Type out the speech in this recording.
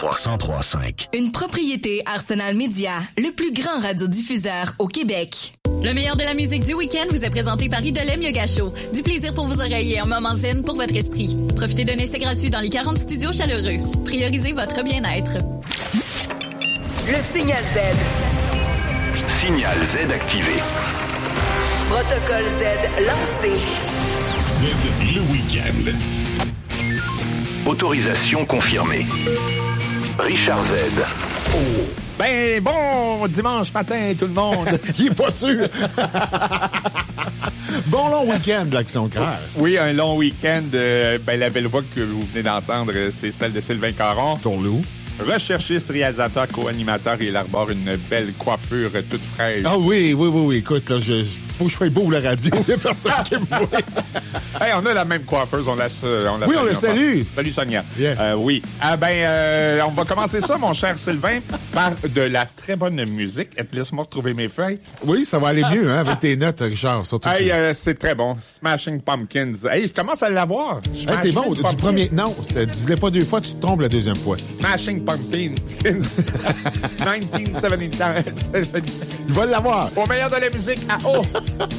103.5. Une propriété Arsenal Média, le plus grand radiodiffuseur au Québec. Le meilleur de la musique du week-end vous est présenté par Idolem Yoga Show. Du plaisir pour vos oreilles et un moment zen pour votre esprit. Profitez d'un essai gratuit dans les 40 studios chaleureux. Priorisez votre bien-être. Le Signal Z. Signal Z activé. Protocole Z lancé. Z le week-end. Autorisation confirmée. Richard Z. Oh. Ben, bon dimanche matin, tout le monde. Il est pas sûr. Bon long week-end de l'Action Crasse. Oui, un long week-end. La belle voix que vous venez d'entendre, c'est celle de Sylvain Caron. Tourlou. Recherchiste, réalisateur, co-animateur, il arbore une belle coiffure toute fraîche. Ah oui. Écoute, là, faut que je sois beau à la radio. Il n'y a personne qui me voit. Hey, on a la même coiffeuse. On la oui, on la salue. Salut, Sonia. Yes. Oui. On va commencer ça, mon cher Sylvain, par de la très bonne musique. Laisse-moi retrouver mes feuilles. Oui, ça va aller mieux, hein, avec tes notes, Richard. Surtout c'est très bon. Smashing Pumpkins. Hey, je commence à l'avoir. Hey, t'es bon. Du premier... Non, dis-le pas deux fois, tu te trompes la deuxième fois. Smashing Pumpkins. 1979. Il va l'avoir. Au meilleur de la musique à haut.